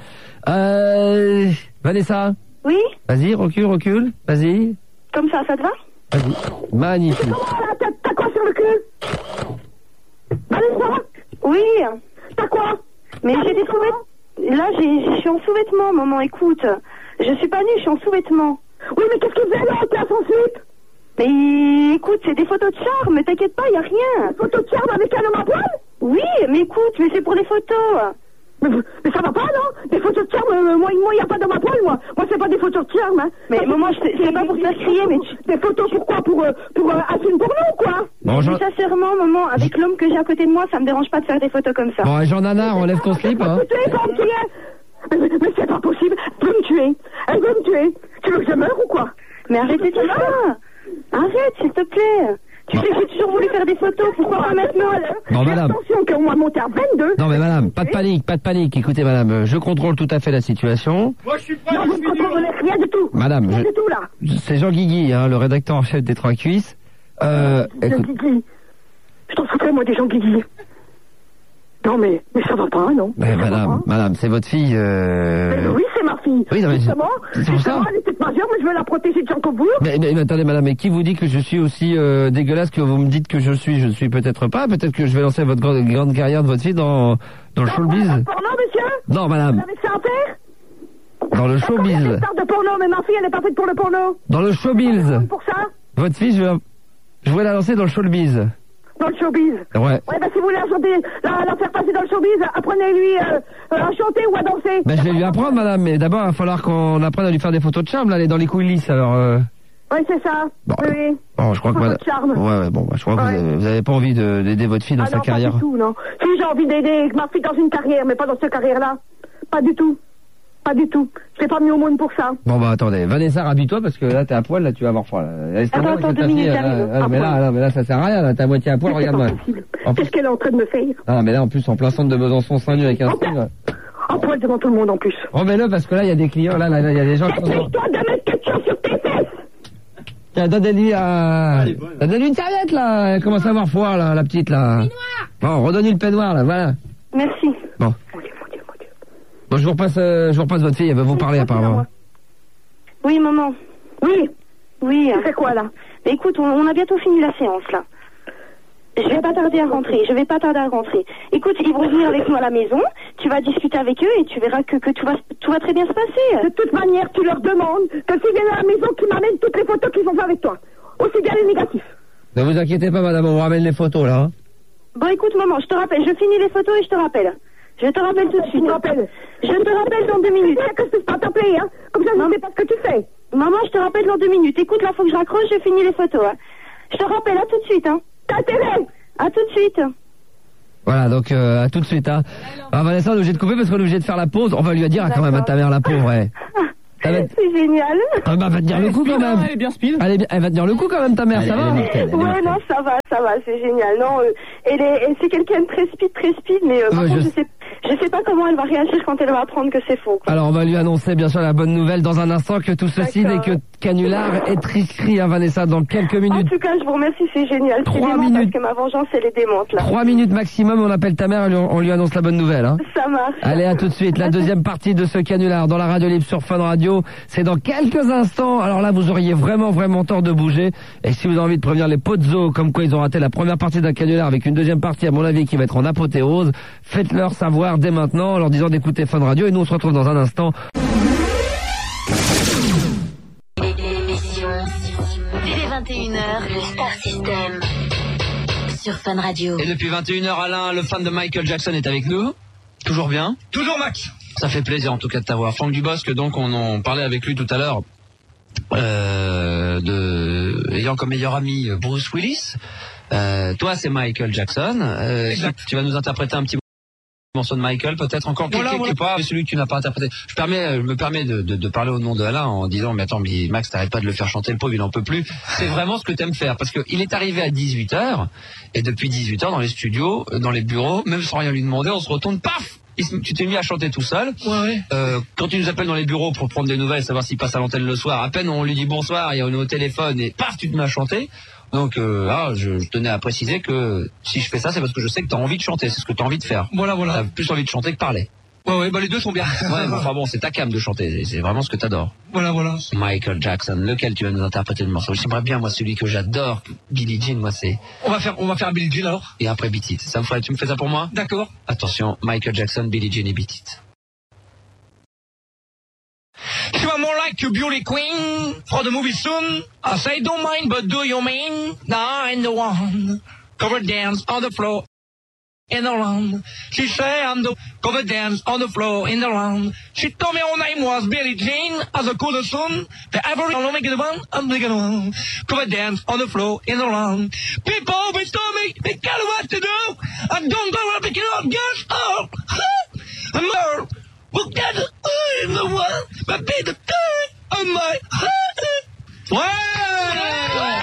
[SPEAKER 6] Vanessa.
[SPEAKER 5] Oui.
[SPEAKER 6] Vas-y, recule, vas-y.
[SPEAKER 5] Comme ça te va?
[SPEAKER 6] Vas-y. Magnifique.
[SPEAKER 5] T'as quoi sur le cul? Vanessa? Oui. T'as quoi? Mais j'ai des sous-vêtements. Là, je suis en sous-vêtements, maman, écoute. Je suis pas nue, je suis en sous-vêtements. Oui, mais qu'est-ce que vous avez là en place ensuite? Mais écoute, c'est des photos de charme, t'inquiète pas, y a rien. Photos de charme avec un homme à poil? Oui, mais écoute, mais c'est pour les photos. Mais ça va pas, non? Des photos de charme, moi, y a pas d'homme à poil, moi. Moi, c'est pas des photos de charme, hein. Mais maman, c'est pas pour te faire crier, mais des photos pourquoi? Pour un film porno, quoi.
[SPEAKER 6] Bon,
[SPEAKER 5] mais sincèrement, maman, avec l'homme que j'ai à côté de moi, ça me dérange pas de faire des photos comme ça.
[SPEAKER 6] Bon, et Jean Nana, enlève ton slip, hein.
[SPEAKER 5] Mais c'est pas possible. Elle veut me tuer. Elle veut me tuer. Tu veux que je meure ou quoi? Mais arrêtez tout ça. Arrête, s'il te plaît. Tu sais que j'ai toujours voulu faire des photos. Pourquoi pas maintenant?
[SPEAKER 6] Non, madame.
[SPEAKER 5] Attention qu'on va monter à 22.
[SPEAKER 6] Non, mais madame, pas de panique. Écoutez, madame, je contrôle tout à fait la situation.
[SPEAKER 4] Moi, je suis prêt.
[SPEAKER 5] Non, vous ne contrôlez rien du tout.
[SPEAKER 6] Madame,
[SPEAKER 5] rien du tout, là.
[SPEAKER 6] C'est Jean Guigui, hein, le rédacteur en chef des 3 cuisses.
[SPEAKER 5] Jean Guigui. Je t'en foutrais, moi, des Jean Guigui. Non, mais ça va pas, non?
[SPEAKER 6] Mais madame, c'est votre fille,
[SPEAKER 5] Oui, c'est ma fille.
[SPEAKER 6] Oui, non, mais
[SPEAKER 5] justement,
[SPEAKER 6] c'est pour ça.
[SPEAKER 5] Elle est peut-être majeure, mais je vais la protéger de Jean Cobourg.
[SPEAKER 6] Mais attendez, madame, mais qui vous dit que je suis aussi dégueulasse que vous me dites que je suis peut-être pas. Peut-être que je vais lancer votre grande carrière de votre fille dans le showbiz.
[SPEAKER 5] Porno, monsieur?
[SPEAKER 6] Non, madame.
[SPEAKER 5] Vous avez ça à faire?
[SPEAKER 6] Dans le showbiz.
[SPEAKER 5] Il y a des stars de porno, mais ma fille, elle est pas faite pour le porno.
[SPEAKER 6] Dans le showbiz.
[SPEAKER 5] Pour ça?
[SPEAKER 6] Votre fille, je vais la lancer dans le showbiz.
[SPEAKER 5] Dans le showbiz?
[SPEAKER 6] Ouais.
[SPEAKER 5] Ouais, bah si vous voulez la faire passer dans le showbiz, apprenez-lui à chanter ou à danser.
[SPEAKER 6] Ben je vais lui apprendre, madame, mais d'abord, il va falloir qu'on apprenne à lui faire des photos de charme, là, elle est dans les coulisses, alors...
[SPEAKER 5] Oui, c'est ça.
[SPEAKER 6] Bon,
[SPEAKER 5] oui.
[SPEAKER 6] Bon, je crois que
[SPEAKER 5] Photos de charme.
[SPEAKER 6] Ouais, bon, je crois que vous avez pas envie d'aider votre fille dans sa carrière.
[SPEAKER 5] Pas du tout, non. Si j'ai envie d'aider ma fille dans une carrière, mais pas dans cette carrière-là. Pas du tout. Pas du tout. Je l'ai pas mis au monde pour ça.
[SPEAKER 6] Bon, bah, attendez. Vanessa, rhabille-toi parce que là, t'es à poil, là, tu vas avoir froid, là.
[SPEAKER 5] Attends, 2 minutes, j'arrive.
[SPEAKER 6] Mais là, ça sert à rien, là. T'es à moitié à poil, regarde-moi.
[SPEAKER 5] Qu'est-ce qu'elle est en train de me faire?
[SPEAKER 6] Ah, mais là, en plus, en plein centre de Besançon, seins nus avec un string.
[SPEAKER 5] En poil devant tout le monde, en plus.
[SPEAKER 6] Remets-le parce que là, il y a des clients, là, il y a des gens qui sont...
[SPEAKER 5] Toi de mettre quelque chose sur tes fesses!
[SPEAKER 6] Tiens, donne-lui une serviette, là. Elle commence à avoir froid, là, la petite, là. Bon, redonne-lui le peignoir, là, voilà.
[SPEAKER 5] Merci.
[SPEAKER 6] Bon. Bon, je vous repasse votre fille, elle va vous parler apparemment.
[SPEAKER 5] Oui, maman. Oui. Tu fais quoi là? Mais écoute, on a bientôt fini la séance là. Je vais pas tarder à rentrer. Écoute, ils vont venir avec nous à la maison. Tu vas discuter avec eux et tu verras que tout va très bien se passer. De toute manière, tu leur demandes que s'ils viennent à la maison, qu'ils m'amènent toutes les photos qu'ils ont fait avec toi. Aussi bien les négatifs.
[SPEAKER 6] Ne vous inquiétez pas, madame, on vous ramène les photos là. Hein.
[SPEAKER 5] Bon, écoute, maman, je te rappelle. Je finis les photos et je te rappelle. Je te rappelle tout de suite. Je te rappelle dans 2 minutes. C'est que je peux pas t'appeler, hein. Comme ça, je ne sais pas ce que tu fais. Maman, je te rappelle dans 2 minutes. Écoute, là, faut que je raccroche, j'ai fini les photos, hein. Je te rappelle, à tout de suite, hein. T'as télé. À tout de suite.
[SPEAKER 6] Voilà, donc, à tout de suite, hein. Ah, Vanessa, on est obligé de couper parce qu'on est obligé de faire la pause. On va lui dire quand même à ta mère la pauvre, ouais.
[SPEAKER 5] C'est génial.
[SPEAKER 6] Ah bah, elle va te dire le coup quand même.
[SPEAKER 2] Elle est bien speed.
[SPEAKER 6] Elle va te dire le coup quand même, ta mère, ça va?
[SPEAKER 5] Ouais, non, ça va, c'est génial. Non, c'est quelqu'un de très speed, mais par contre, je sais pas comment elle va réagir quand elle va apprendre que c'est faux, quoi.
[SPEAKER 6] Alors on va lui annoncer bien sûr la bonne nouvelle dans un instant que tout ceci n'est que canular et tricherie, hein, Vanessa, dans quelques minutes.
[SPEAKER 5] En tout cas, je vous remercie, c'est génial.
[SPEAKER 6] 3 minutes.
[SPEAKER 5] Parce que ma vengeance, elle est démente, là.
[SPEAKER 6] 3 minutes maximum, on appelle ta mère et on lui annonce la bonne nouvelle. Hein.
[SPEAKER 5] Ça marche.
[SPEAKER 6] Allez, à tout de suite. La deuxième partie de ce canular dans la radio libre sur Fun Radio, c'est dans quelques instants. Alors là, vous auriez vraiment tort de bouger. Et si vous avez envie de prévenir les Pozzo, comme quoi ils ont raté la première partie d'un canular avec une deuxième partie, à mon avis, qui va être en apothéose, faites-leur savoir dès maintenant en leur disant d'écouter Fun Radio. Et nous, on se retrouve dans un instant.
[SPEAKER 8] Dès 21h, le Star System sur Fun Radio.
[SPEAKER 1] Et depuis 21h, Alain, le fan de Michael Jackson, est avec nous. Toujours bien?
[SPEAKER 2] Toujours Max.
[SPEAKER 1] Ça fait plaisir en tout cas de t'avoir. Franck Dubosc, donc on en parlait avec lui tout à l'heure, ayant comme meilleur ami Bruce Willis. Toi, c'est Michael Jackson. Tu vas nous interpréter un petit morceau de Michael, peut-être encore quelque part, mais celui que tu n'as pas interprété. Je me permets de parler au nom de Alain en disant, mais attends, mais Max, t'arrêtes pas de le faire chanter, le pauvre, il en peut plus. C'est vraiment ce que t'aimes faire, parce que il est arrivé à 18h, et depuis 18h, dans les studios, dans les bureaux, même sans rien lui demander, on se retourne, paf! Tu t'es mis à chanter tout seul.
[SPEAKER 2] Ouais.
[SPEAKER 1] Quand tu nous appelles dans les bureaux pour prendre des nouvelles, savoir s'il passe à l'antenne le soir, à peine on lui dit bonsoir, et on est au téléphone, et paf, tu te mets à chanter. Donc je tenais à préciser que si je fais ça, c'est parce que je sais que t'as envie de chanter, c'est ce que t'as envie de faire.
[SPEAKER 2] Voilà.
[SPEAKER 1] T'as plus envie de chanter que parler.
[SPEAKER 2] Ouais, bah les deux sont bien.
[SPEAKER 1] Ouais, mais enfin bon, c'est ta cam de chanter, c'est vraiment ce que t'adores.
[SPEAKER 2] Voilà.
[SPEAKER 1] Michael Jackson, lequel tu vas nous interpréter le morceau? J'aimerais bien, moi, celui que j'adore, Billie Jean, moi c'est...
[SPEAKER 2] On va faire Billie Jean alors.
[SPEAKER 1] Et après Beat It. Tu me fais ça pour moi?
[SPEAKER 2] D'accord.
[SPEAKER 1] Attention, Michael Jackson, Billie Jean et Beat It.
[SPEAKER 2] You are more like a beauty queen for the movie soon. I say don't mind, but do you mean? I'm the one. Cover dance on the floor in the round. She say I'm the cover dance on the floor in the round. She told me her name was Billie Jean as a cool soon. The every don't make it one, I'm making one. Cover dance on the floor in the round. People always told me they got what to do. I don't go up picking up girls. Oh, I'm more. We'll get in the one, but be the third of my heart.
[SPEAKER 1] Ouais!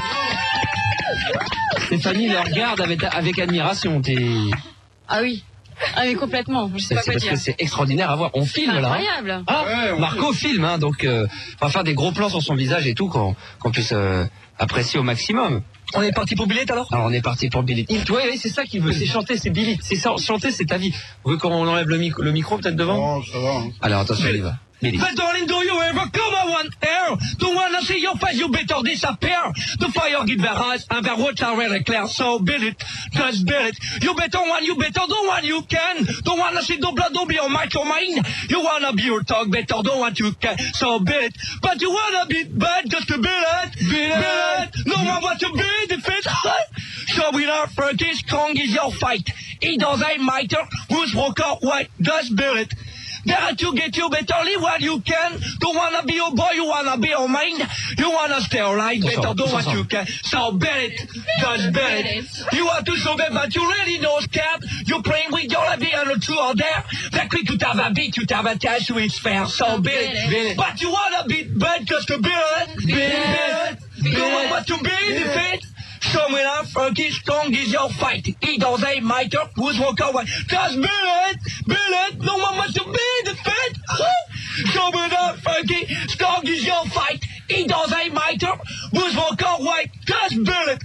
[SPEAKER 1] Stéphanie le regarde avec admiration.
[SPEAKER 9] Ah oui. Ah mais complètement. Je sais pas quoi
[SPEAKER 1] parce
[SPEAKER 9] dire.
[SPEAKER 1] Que c'est extraordinaire à voir. On filme là.
[SPEAKER 9] Incroyable.
[SPEAKER 1] Ah, ouais, Marco filme, hein, donc on va faire des gros plans sur son visage et tout qu'on puisse apprécier au maximum.
[SPEAKER 2] On est parti pour Billie alors?
[SPEAKER 1] Alors on est parti pour Billie. Oui, c'est ça qu'il veut, c'est chanter, c'est Billie. C'est ça, chanter, c'est ta vie. Vous voulez qu'on enlève le micro peut-être devant?
[SPEAKER 4] Non, ça va. Hein.
[SPEAKER 1] Alors attention, on y va. Billie.
[SPEAKER 2] But darling, do you ever come on one air? Don't wanna see your face, you better disappear. The fire give their eyes and their words are really clear. So build it, just build it. You better do one you can. Don't wanna see the blood, don't be on my mind. You wanna be your talk, better do what you can. So build it, but you wanna be bad just to build it. Build it. No one wants to be defeated. So with our Frankie, strong is your fight. It doesn't matter who's broke or white, just build it. There to get you better live what you can. Don't wanna be a boy, you wanna be a man. You wanna stay alive, better do what you can. So bet it, just bet it. You want to survive, but you really know scared. You're playing with your life and the two are there. They're quick to have a beat, you have a cash, so it's fair. So bet it. But you wanna be bad just to bet it. Bet it. Don't want to be defeated. So when I'm Frankie, strong is your fight. It doesn't matter who's walk away. Just build it, no one wants to be defeated. So when I'm Frankie, strong is your fight. It doesn't matter who's walk away. Just build it.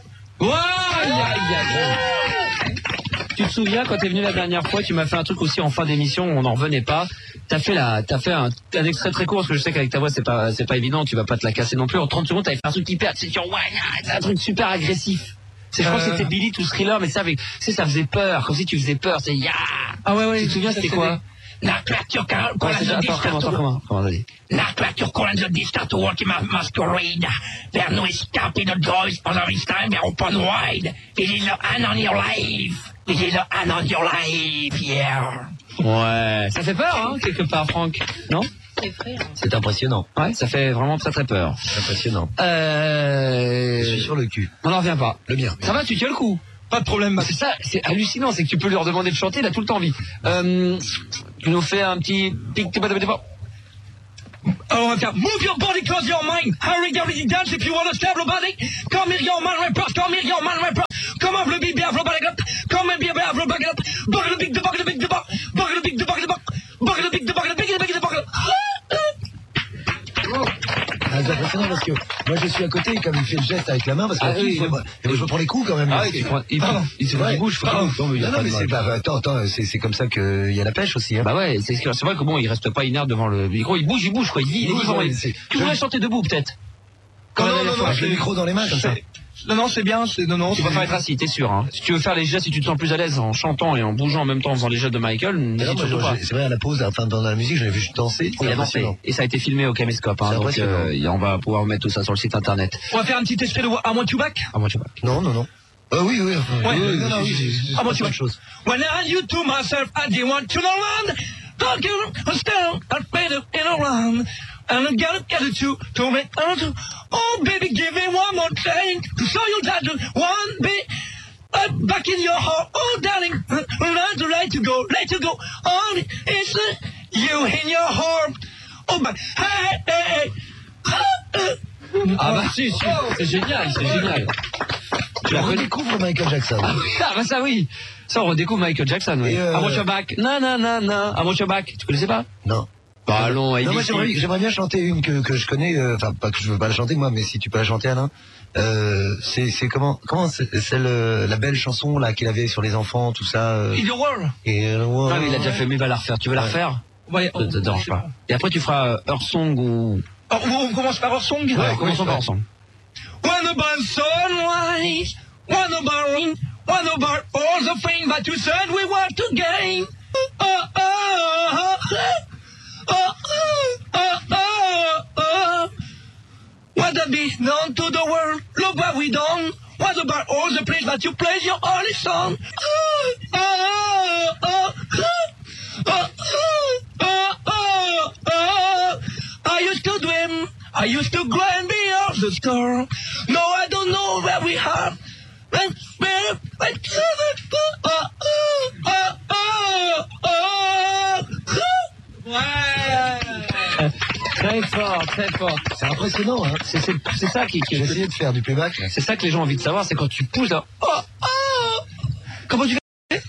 [SPEAKER 1] Tu te souviens quand t'es venu la dernière fois, tu m'as fait un truc aussi en fin d'émission, on n'en revenait pas. T'as fait un extrait très court, parce que je sais qu'avec ta voix c'est pas évident, tu vas pas te la casser non plus. En 30 secondes, t'avais fait un truc hyper, c'est un truc super agressif. Je crois que c'était Billie ou Thriller, mais ça faisait peur, comme si tu faisais peur, c'est ya.
[SPEAKER 2] Ah ouais.
[SPEAKER 1] Tu te souviens c'était quoi?
[SPEAKER 2] La créature qu'on a dit start to walk in my masquerade. There no escape in the joys of this time, they're open wide. It is an on your life. It is an on your life, yeah.
[SPEAKER 1] Ouais. Ça fait peur, hein, quelque part, Franck. Non?
[SPEAKER 4] C'est impressionnant.
[SPEAKER 1] Ouais, ça fait vraiment très très peur.
[SPEAKER 4] C'est impressionnant.
[SPEAKER 1] Je
[SPEAKER 4] suis sur le cul.
[SPEAKER 1] On n'en revient pas.
[SPEAKER 4] Le mien.
[SPEAKER 1] Ça va, tu tiens le coup?
[SPEAKER 2] Pas de problème.
[SPEAKER 1] C'est ça, c'est hallucinant, c'est que tu peux lui redemander de chanter, il a tout le temps envie. Tu nous fais un petit...
[SPEAKER 2] Alors on va faire move your body, close your mind. Hurry down the dance if you wanna stab the body. Come here your man rappers, come here your man rappers. Come on, le big bear, le body up. Come and be a bear, le body up. Bug the big, the bug the big, the bug. Bug
[SPEAKER 10] C'est impressionnant parce que moi je suis à côté et comme il fait le geste avec la main parce que je prends les coups quand même.
[SPEAKER 6] Ah oui, il se bouge. Non
[SPEAKER 10] mais c'est comme ça qu'il y a la pêche aussi. Hein.
[SPEAKER 6] Bah ouais, c'est vrai que bon, il reste pas inerte devant le micro, il bouge quoi, il est vivant. Tu voudrais chanter debout peut-être?
[SPEAKER 10] Non, avec le micro dans les mains comme ça.
[SPEAKER 2] Non, c'est bien, non.
[SPEAKER 6] Tu vas faire être assis, t'es sûr, hein. Si tu veux faire les gestes, si tu te sens plus à l'aise en chantant et en bougeant en même temps en faisant les gestes de Michael, n'hésite surtout pas.
[SPEAKER 10] C'est vrai, à la pause, enfin, dans la musique, j'avais vu danser.
[SPEAKER 6] Il a dansé. Et ça a été filmé au caméscope, hein. Donc, on va pouvoir mettre tout ça sur le site internet.
[SPEAKER 2] On va faire un petit extrait de I Want You Back?
[SPEAKER 6] I Want You Back.
[SPEAKER 10] Non. Oui.
[SPEAKER 2] I Want You Back. When I you to myself, I didn't want to know one. Don't you understand? I played it in a run. And I gotta get it to make oh baby, give me one more thing to show you that the one bit back in your heart. Oh darling, learn to let you go. Only it's you in your heart. Oh but hey.
[SPEAKER 6] Ah bah si, c'est génial.
[SPEAKER 10] Tu redécouvres Michael Jackson.
[SPEAKER 6] Ah bah ça oui. Ça on redécouvre Michael Jackson, oui. I Want Your Back. I Want Your Back. Tu connaissais pas?
[SPEAKER 10] Non.
[SPEAKER 6] Bah allons,
[SPEAKER 10] non, moi j'aimerais bien chanter une que je connais, enfin pas que je veux pas la chanter moi, mais si tu peux la chanter Alain. C'est comment c'est la belle chanson là qu'il avait sur les enfants, tout ça.
[SPEAKER 2] In the World.
[SPEAKER 6] Ah mais il a déjà fait, mais il va la refaire. Tu veux la refaire?
[SPEAKER 2] Ouais.
[SPEAKER 6] Ça te dérange pas. Et après tu feras Her Song ou...
[SPEAKER 2] On commence par Her Song?
[SPEAKER 6] Ouais, commençons par Her Song.
[SPEAKER 2] When about sunrise, when about rain, when about all the things that you said we want to gain. What that be known to the world? Look what we done. What about all the place that you play your only song? I used to dream. I used to grind beyond the star. No, I don't know where we are.
[SPEAKER 6] Très fort.
[SPEAKER 10] C'est impressionnant, hein.
[SPEAKER 6] C'est ça qui
[SPEAKER 10] j'ai essayé de faire du playback.
[SPEAKER 6] C'est ça que les gens ont envie de savoir, c'est quand tu pousses là.
[SPEAKER 2] Comment tu fais?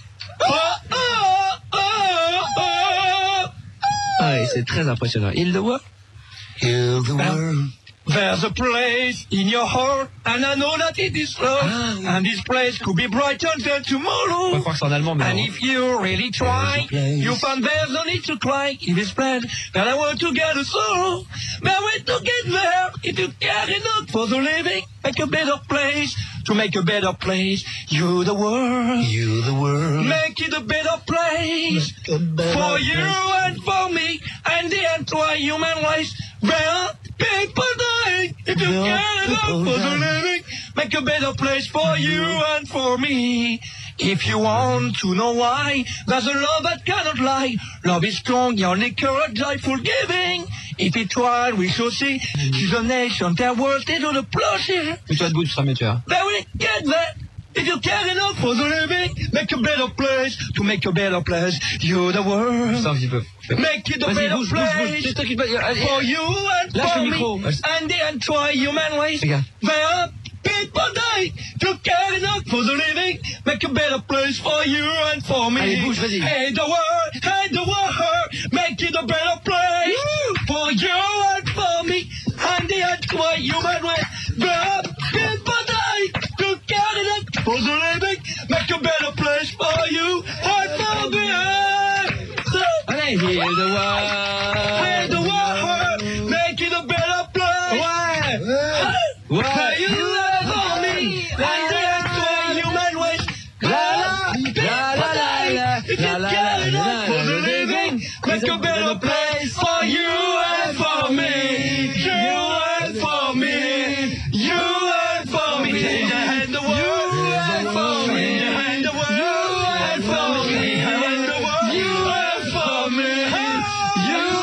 [SPEAKER 6] Ouais, c'est très impressionnant. Heal the world.
[SPEAKER 10] Heal the world.
[SPEAKER 2] There's a place in your heart, and I know that it is love, and this place could be bright until tomorrow.
[SPEAKER 6] Je crois que c'est en allemand, mais
[SPEAKER 2] and if you really try, you find there's no need to cry. If it's planned, that I want to get a soul, but way to get there, if you care enough for the living, make a better place, to make a better place. You the world, make it a better place, for you and for me, and the entire human race. Well, people dying, if you care enough for the living, make a better place for you and for me. If you want to know why, there's a love that cannot lie. Love is strong, your courage, joyful giving. If it tried, we shall see. She's a nation, their world, they don't applaud here.
[SPEAKER 6] Mets-toi debout, tu seras mieux, tu vois.
[SPEAKER 2] Then we get there. If you care enough for the living, make a better place, to make a better place. You're the world.
[SPEAKER 6] Ça un petit peu.
[SPEAKER 2] Make it a better place.
[SPEAKER 6] C'est toi qui
[SPEAKER 2] for you and for me, and the entire human race. Where people die, to care enough for the living, make a better place for you and for me.
[SPEAKER 6] Allez, bouge, vas-y.
[SPEAKER 2] Hey the world, make it a better place for you and for me, and the entire human race. Where people die, to care enough for the living, make a better place for you and for me.
[SPEAKER 6] Allez, heal the world.
[SPEAKER 2] Hey the world, make it a better place.
[SPEAKER 6] Ouais.